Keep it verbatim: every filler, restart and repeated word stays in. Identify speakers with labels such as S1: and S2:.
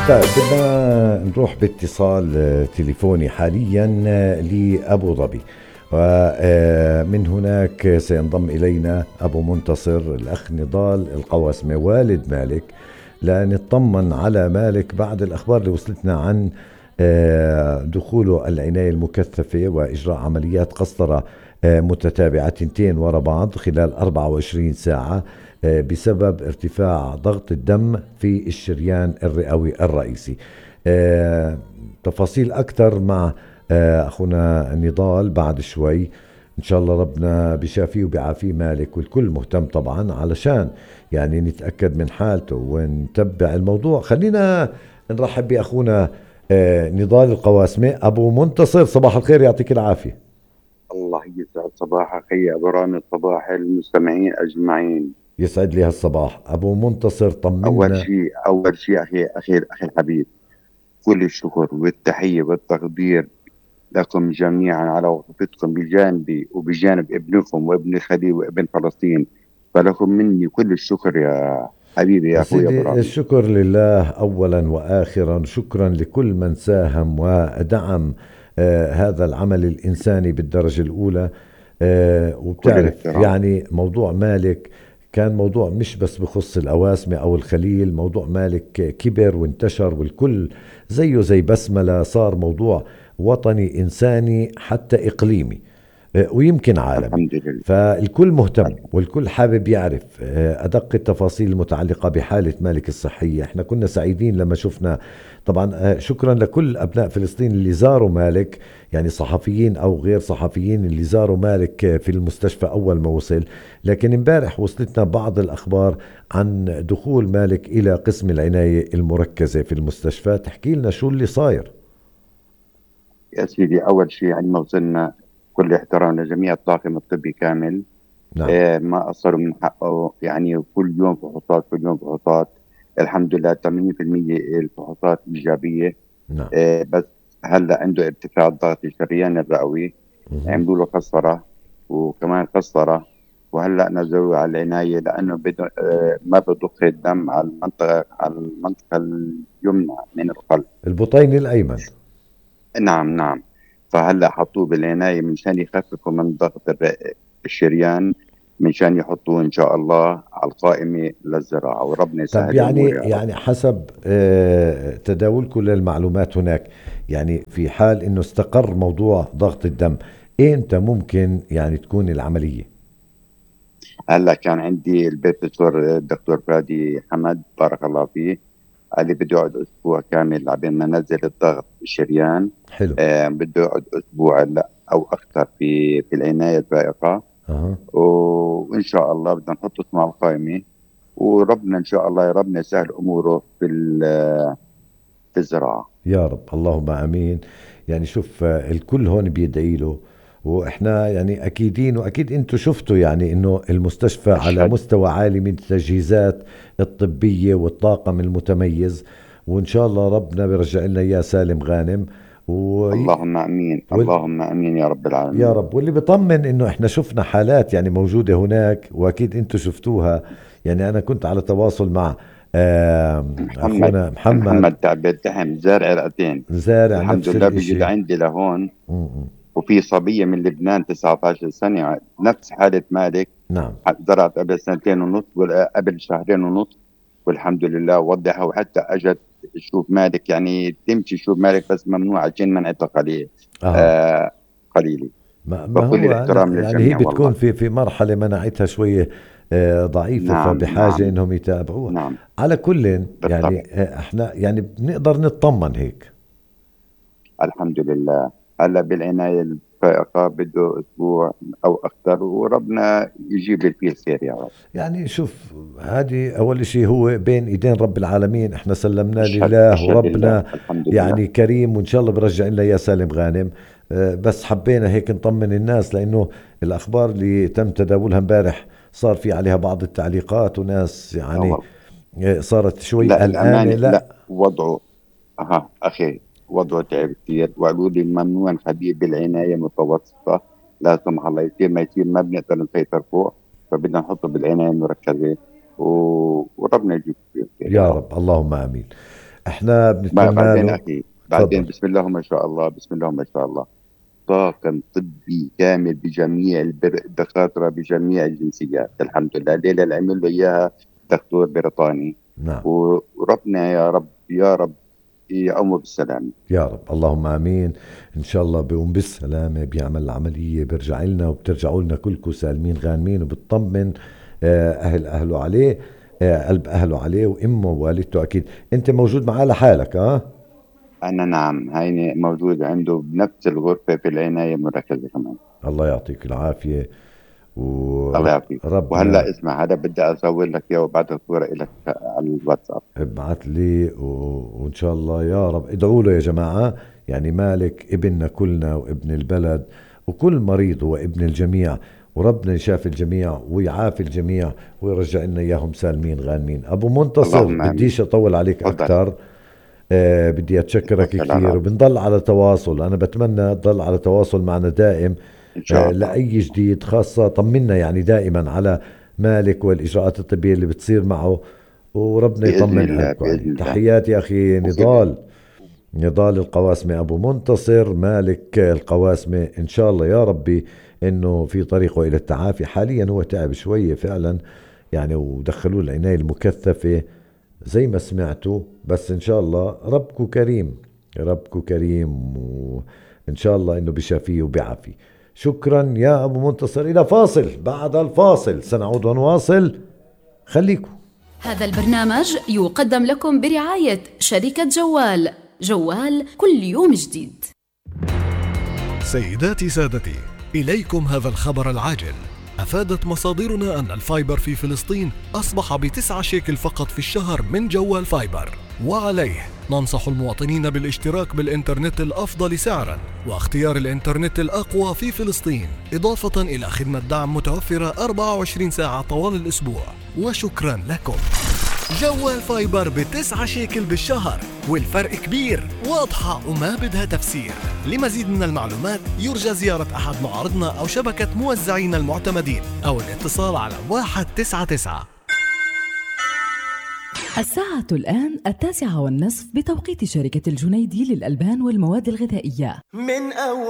S1: طيب بدنا نروح باتصال آه، تليفوني حاليا آه، لأبو ظبي، ومن هناك سينضم إلينا أبو منتصر الأخ نضال القواسمة والد مالك، لنطمن على مالك بعد الأخبار اللي وصلتنا عن آه، دخوله العناية المكثفة وإجراء عمليات قسطرة آه، متتابعة تنتين وراء بعض خلال أربعة وعشرين ساعة آه، بسبب ارتفاع ضغط الدم في الشريان الرئوي الرئيسي. آه، تفاصيل أكثر مع آه، أخونا نضال بعد شوي. إن شاء الله ربنا بشافيه وبعافيه مالك، والكل مهتم طبعا علشان يعني نتأكد من حالته ونتبع الموضوع. خلينا نرحب بأخونا آه، نضال القواسمة. أبو منتصر صباح الخير، يعطيك العافية.
S2: الله يسعد صباحك يا أبو رامي، صباح المستمعين أجمعين.
S1: يسعد لي هالصباح أبو منتصر،
S2: أول
S1: طمنا.
S2: شيء أول شيء أخي أخي أخي الحبيب، كل الشكر والتحية والتقدير لكم جميعا على وقفتكم بجانبي وبجانب ابنكم وابن خليل وابن فلسطين، فلكم مني كل الشكر يا حبيبي يا أخوي أبو
S1: سيدي
S2: رامي.
S1: الشكر لله أولا وآخرا، شكرا لكل من ساهم ودعم آه هذا العمل الإنساني بالدرجة الأولى. آه
S2: كل
S1: وبتعرف
S2: الاحترام.
S1: يعني موضوع مالك كان موضوع مش بس بخص الأواسمة أو الخليل، موضوع مالك كبر وانتشر، والكل زيه زي بسملة صار موضوع وطني إنساني حتى إقليمي آه، ويمكن عالمي.
S2: الحمد لله.
S1: فالكل مهتم والكل حابب يعرف آه، أدق التفاصيل المتعلقة بحالة مالك الصحية. احنا كنا سعيدين لما شفنا طبعا. آه، شكرا لكل أبناء فلسطين اللي زاروا مالك، يعني صحفيين أو غير صحفيين اللي زاروا مالك آه، في المستشفى أول ما وصل. لكن امبارح وصلتنا بعض الأخبار عن دخول مالك إلى قسم العناية المركزة في المستشفى. تحكي لنا شو اللي صاير.
S2: يا سيدي، أول شيء عندما وصلنا، كل احترام لجميع الطاقم الطبي كامل.
S1: نعم.
S2: آه، ما قصروا من حقه، يعني كل يوم فحوصات كل يوم فحوصات. الحمد لله ثمانين بالمئة الفحوصات إيجابية.
S1: نعم.
S2: آه، بس هلا عنده ارتفاع الضغط الشرياني الرئوي،
S1: مهم.
S2: عملوا له قسطرة وكمان قسطرة، وهلا نزلوه على العناية لأنه بده آه، ما بضخ الدم على المنطقة على المنطقة اليمنى من القلب.
S1: البطين الأيمن.
S2: نعم نعم. فهلا حطوه بالعناية منشان يخففوا من ضغط الر- الشريان، منشان يحطوه إن شاء الله على القائمة للزراعة، وربنا
S1: طب
S2: يسهل
S1: يعني
S2: الأمور يا رب.
S1: يعني حسب آه، تداولكم للمعلومات هناك، يعني في حال انه استقر موضوع ضغط الدم، امتى ممكن يعني تكون العملية؟
S2: هلا كان عندي البروفيسور الدكتور فادي حمد بارك الله فيه، قال لي بده يقعد أسبوع كامل عبين ما نزل الضغط بالشريان.
S1: حلو.
S2: آه بده يقعد أسبوع لا أو أكثر في في العناية الفائقة.
S1: اها.
S2: وإن شاء الله بدنا نحط اسمه على القائمة، وربنا إن شاء الله يا ربنا يسهل أموره في ال- في الزراعة.
S1: يا رب اللهم امين. يعني شوف آه، الكل هون بيدعي له، واحنا يعني اكيدين، واكيد انتم شفتوا يعني انه المستشفى على
S2: أشهد.
S1: مستوى عالي من التجهيزات الطبية والطاقم المتميز. وان شاء الله ربنا بيرجع لنا اياه سالم غانم. و...
S2: اللهم امين اللهم امين يا رب
S1: يا
S2: العالمين.
S1: رب. واللي بيطمن انه احنا شفنا حالات يعني موجودة هناك، واكيد انتم شفتوها. يعني انا كنت على تواصل مع آم،
S2: محمد
S1: اخونا محمد
S2: محمد تعب الدحم زارع رئتين.
S1: زارع
S2: الحمد
S1: نفس
S2: لله بيجي
S1: الاشي.
S2: لعندي لهون،
S1: م- م.
S2: وفي صبيه من لبنان تسعة عشر سنه نفس حاله مالك،
S1: نعم.
S2: زرعت قبل سنتين ونص ولا قبل شهرين ونص، والحمد لله وضحها، وحتى اجت تشوف مالك، يعني تمشي تشوف مالك بس ممنوع عشان منعتها قليل.
S1: اها.
S2: آه قليلة.
S1: ما, ما
S2: فكل
S1: هو لا،
S2: الاحترام
S1: يعني هي
S2: للجميع
S1: بتكون
S2: والله.
S1: في في مرحلة مناعتها شوية آه، ضعيفة،
S2: نعم
S1: فبحاجة
S2: نعم
S1: انهم يتابعوها.
S2: نعم.
S1: على كل يعني
S2: بالطبع.
S1: آه، احنا يعني بنقدر نطمن هيك.
S2: الحمد لله. هلا بالعناية الفائقة بده أسبوع أو أكثر، وربنا يجيب لي فيه الخير يا رب.
S1: يعني شوف، هذه أول شيء هو بين إيدين رب العالمين، إحنا سلمناه
S2: أشهد
S1: لله
S2: أشهد لله
S1: وربنا
S2: الحمد لله.
S1: يعني كريم، وإن شاء الله برجع لنا يا سالم غانم. آه، بس حبينا هيك نطمن الناس، لأنه الأخبار اللي تم تداولها امبارح صار في عليها بعض التعليقات، وناس
S2: آه
S1: يعني
S2: والله.
S1: آه، صارت شوي
S2: لا
S1: قلقانة.
S2: الأمانة لا،
S1: لا.
S2: وضعه. أها أخي، وضعه تعب كثير، وقالوا لي ممنوع حبيب بالعناية المتوسطة، لا سمح الله يصير ما يصير ما بنقدر نسيطر فوق، فبدنا نحطه بالعناية المركزة، و... وربنا يجيب فيه الخير يا
S1: يا
S2: رب.
S1: رب اللهم آمين. احنا بنتمنى
S2: بعدين
S1: له.
S2: أخي بعدين
S1: تفضل.
S2: بسم الله ما شاء الله، بسم الله ما شاء الله، طاقم طبي كامل بجميع البر- الدكاترة بجميع الجنسيات، الحمد لله. الليلة اللي عمل له إياها دكتور بريطاني،
S1: نعم
S2: و- وربنا يا رب يا رب يقومه بالسلامة.
S1: يا رب، اللهم امين. ان شاء الله بيقوم بالسلامه، بيعمل العمليه، بيرجع لنا وبترجعوا لنا كلكم سالمين غانمين، وبتطمن آه، اهل اهله عليه، آه، قلب اهله عليه، وامه ووالدته. اكيد انت موجود معاه لحالك؟ ها.
S2: أنا نعم، هيني موجود عنده بنفس الغرفة في العناية المركزة كمان.
S1: الله يعطيك العافيه.
S2: الله يعافيك.
S1: وربنا
S2: وهلا اسمع، هذا بدي أصور لك إياه وبعد صورة لك على الواتساب.
S1: ابعت لي و... وان شاء الله يا رب ادعوا له يا جماعه. يعني مالك ابننا كلنا وابن البلد، وكل مريض هو ابن الجميع، وربنا يشافي الجميع ويعافي الجميع ويرجع لنا اياهم سالمين غانمين. ابو منتصر
S2: اللهم آمين.
S1: بديش اطول عليك
S2: تفضل.
S1: اكثر. آه بدي اتشكرك
S2: توكل على
S1: كثير،
S2: الله.
S1: وبنضل على تواصل. انا بتمنى تضل على تواصل معنا دائم
S2: إن شاء
S1: آه
S2: الله.
S1: لاي جديد، خاصه طمنا يعني دائما على مالك والاجراءات الطبيه اللي بتصير معه، وربنا
S2: بإذن
S1: يطمن
S2: الله،
S1: قلبكم عليه.
S2: بإذن الله.
S1: تحياتي أخي نضال، نضال القواسمة أبو منتصر مالك القواسمة. إن شاء الله يا ربي إنه في طريقه إلى التعافي. حاليا هو تعب شوية فعلا يعني، ودخلوه العناية المكثفة زي ما سمعتوا، بس إن شاء الله ربكو كريم، ربكو كريم، وإن شاء الله إنه بشافيه وبيعافي. شكرا يا أبو منتصر. إلى فاصل، بعد الفاصل سنعود ونواصل، خليكم.
S3: هذا البرنامج يقدم لكم برعاية شركة جوال. جوال كل يوم جديد.
S4: سيداتي سادتي، إليكم هذا الخبر العاجل. أفادت مصادرنا أن الفايبر في فلسطين أصبح بتسعة شيكل فقط في الشهر من جوال فايبر، وعليه ننصح المواطنين بالاشتراك بالإنترنت الأفضل سعراً واختيار الإنترنت الأقوى في فلسطين، إضافة إلى خدمة دعم متوفرة أربعة وعشرين ساعة طوال الأسبوع. وشكراً لكم. جوال فايبر بتسعة شيكل بالشهر، والفرق كبير، واضحة وما بدها تفسير. لمزيد من المعلومات يرجى زيارة أحد معارضنا أو شبكة موزعين المعتمدين أو الاتصال على واحد تسعة تسعة.
S5: الساعة الآن التاسعة والنصف بتوقيت شركة الجنيدي للألبان والمواد الغذائية. من أول